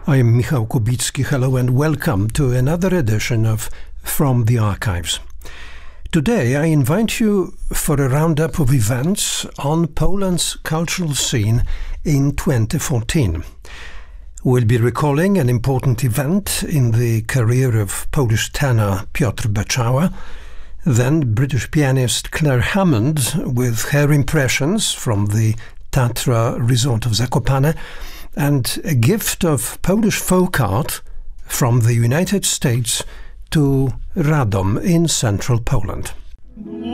I am Michał Kubicki. Hello and welcome to another edition of From the Archives. Today I invite you for a roundup of events on Poland's cultural scene in 2014. We'll be recalling an important event in the career of Polish tenor Piotr Beczała, then British pianist Claire Hammond with her impressions from the Tatra resort of Zakopane, and a gift of Polish folk art from the United States to Radom in central Poland.